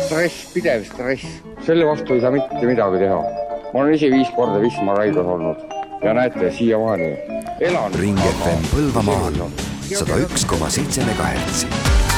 stress, pidev stress. Selle vastu ei saa mitte midagi teha. Ma olen ise 5 korda vihmaraigus olnud ja näete, siiamaani elan. Ring FM Põlvamaal 101,7 MHz.